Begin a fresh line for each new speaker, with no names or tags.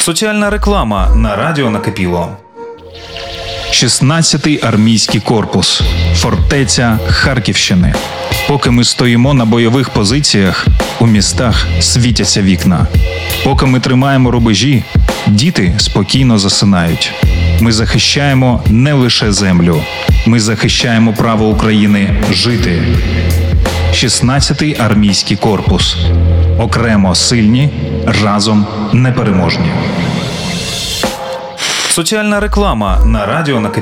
Соціальна реклама на радіо Накипіло. 16-й армійський корпус. Фортеця Харківщини. Поки ми стоїмо на бойових позиціях, у містах світяться вікна. Поки ми тримаємо рубежі, діти спокійно засинають. Ми захищаємо не лише землю. Ми захищаємо право України жити. 16-й армійський корпус. Окремо сильні, разом непереможні. Соціальна реклама на радіо Накипіло.